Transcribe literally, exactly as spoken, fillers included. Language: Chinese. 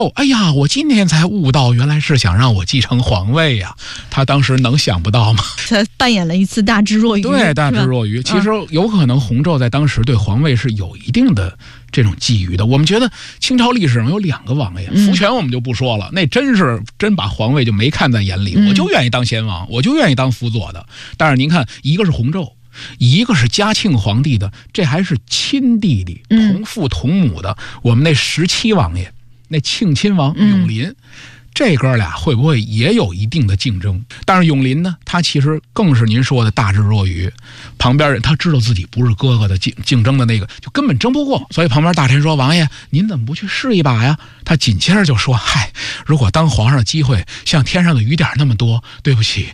哦，哎呀，我今天才悟到，原来是想让我继承皇位呀、啊！他当时能想不到吗？ 他扮演了一次大智若愚。 对，大智若愚。其实有可能洪昼在当时对皇位是有一定的这种觊觎的。我们觉得清朝历史上有两个王爷，福全我们就不说了，那真是真把皇位就没看在眼里，我就愿意当先王，我就愿意当辅佐的。但是您看，一个是洪昼，一个是嘉庆皇帝的，这还是亲弟弟，同父同母的。我们那十七王爷。那庆亲王永林、嗯、这哥俩会不会也有一定的竞争？但是永林呢，他其实更是您说的大智若愚，旁边人他知道自己不是哥哥的竞竞争的那个，就根本争不过。所以旁边大臣说：“王爷，您怎么不去试一把呀？”他紧接着就说：“嗨，如果当皇上的机会像天上的雨点那么多，对不起，